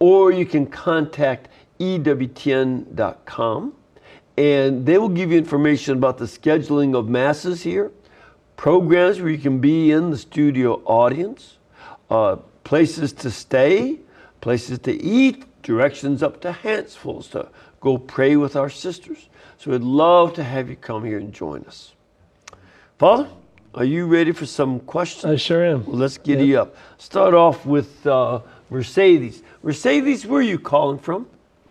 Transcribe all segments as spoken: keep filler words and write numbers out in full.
or you can contact E W T N dot com, and they will give you information about the scheduling of masses here, programs where you can be in the studio audience, uh, places to stay, places to eat, directions up to Hansful's to go pray with our sisters. So we'd love to have you come here and join us. Father, are you ready for some questions? I sure am. Well, let's get Yep. you up. Start off with uh, Mercedes. Mercedes, where are you calling from?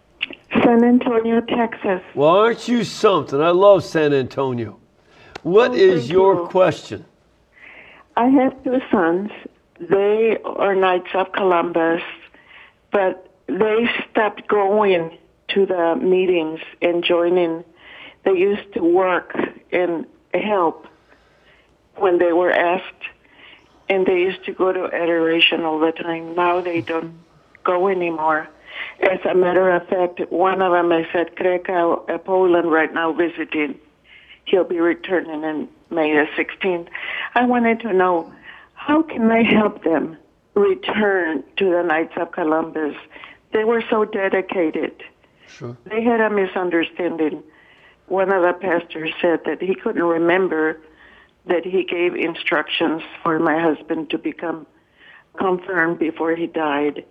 San Antonio, Texas. Well, aren't you something? I love San Antonio. What Oh, is thank your you. question? I have two sons. They are Knights of Columbus, but they stopped going to the meetings and joining. They used to work and help when they were asked, and they used to go to adoration all the time. Now they don't go anymore. As a matter of fact, one of them is at Krakow, uh, Poland right now visiting. He'll be returning in May the sixteenth. I wanted to know, how can I help them return to the Knights of Columbus? They were so dedicated. Sure. They had a misunderstanding. One of the pastors said that he couldn't remember that he gave instructions for my husband to become confirmed before he died.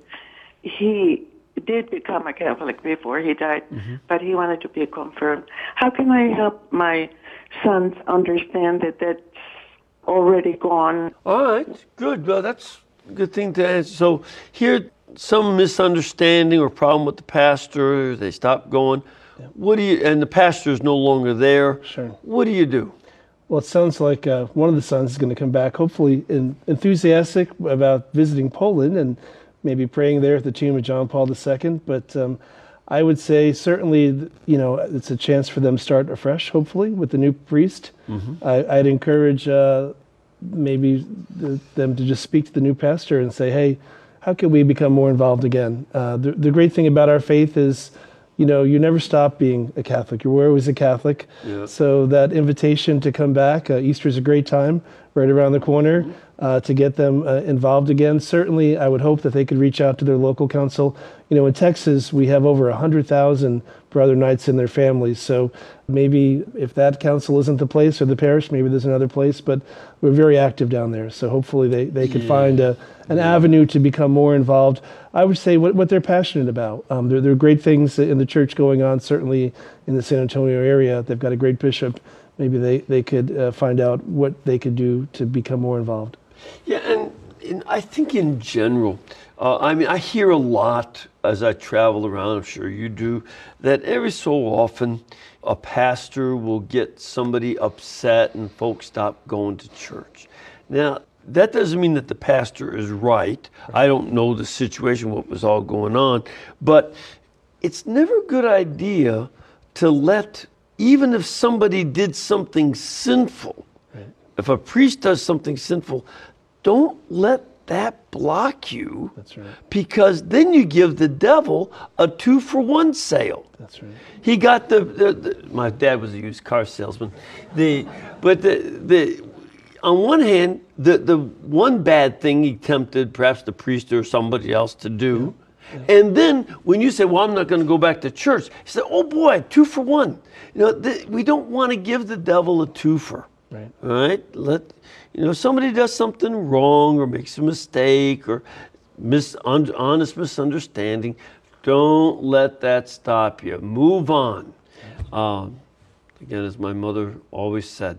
He did become a Catholic before he died, mm-hmm. but he wanted to be confirmed. How can I help my sons understand that that's already gone? All right, good. Well, that's a good thing to answer. So here, some misunderstanding or problem with the pastor, they stopped going. Yeah. What do you, and the pastor is no longer there. Sure. What do you do? Well, it sounds like uh, one of the sons is going to come back, hopefully in, enthusiastic about visiting Poland and maybe praying there at the tomb of John Paul the Second. But um, I would say certainly, you know, it's a chance for them to start afresh, hopefully, with the new priest. Mm-hmm. I, I'd encourage uh, maybe the, them to just speak to the new pastor and say, hey, how can we become more involved again? Uh, the, the great thing about our faith is, you know, you never stop being a Catholic. You're always a Catholic. Yeah. So that invitation to come back, uh, Easter is a great time, right around the corner, uh, to get them uh, involved again. Certainly, I would hope that they could reach out to their local council. You know, in Texas, we have over one hundred thousand Brother Knights in their families. So maybe if that council isn't the place or the parish, maybe there's another place. But we're very active down there. So hopefully they, they could yeah. find a, an yeah. avenue to become more involved. I would say what, what they're passionate about. Um, there, there are great things in the church going on, certainly in the San Antonio area. They've got a great bishop. Maybe they, they could uh, find out what they could do to become more involved. Yeah, and, and I think in general, uh, I mean, I hear a lot as I travel around, I'm sure you do, that every so often a pastor will get somebody upset and folks stop going to church. Now, that doesn't mean that the pastor is right. I don't know the situation, what was all going on, but it's never a good idea to let, even if somebody did something sinful, right. if a priest does something sinful, don't let that block you. That's right. Because then you give the devil a two for one sale. That's right. He got the, the, the my dad was a used car salesman. The but the the on one hand, the the one bad thing he tempted perhaps the priest or somebody else to do. Yeah. Yeah. And then when you say, well, I'm not going to go back to church, he said, oh boy, two for one. You know, the, we don't want to give the devil a twofer. Right. All right. Let you know somebody does something wrong or makes a mistake or mis un, honest misunderstanding. Don't let that stop you. Move on. Um, again, as my mother always said,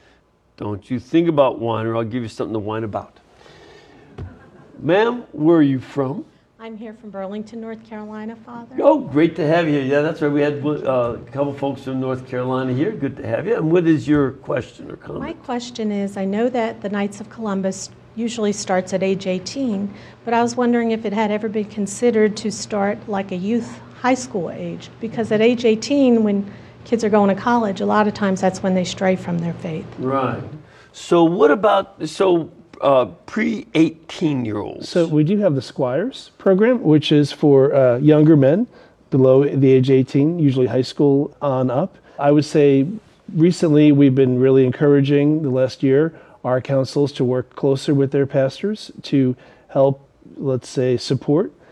don't you think about wine, or I'll give you something to whine about. Ma'am, where are you from? I'm here from Burlington, North Carolina, Father. Oh, great to have you. Yeah, that's right. We had uh, a couple folks from North Carolina here. Good to have you. And what is your question or comment? My question is, I know that the Knights of Columbus usually starts at age eighteen, but I was wondering if it had ever been considered to start like a youth high school age, because at age eighteen, when kids are going to college, a lot of times that's when they stray from their faith. Right. So what about, so uh, pre eighteen year olds? So we do have the Squires program, which is for uh, younger men below the age eighteen, usually high school on up. I would say recently we've been really encouraging the last year our councils to work closer with their pastors to help, let's say, support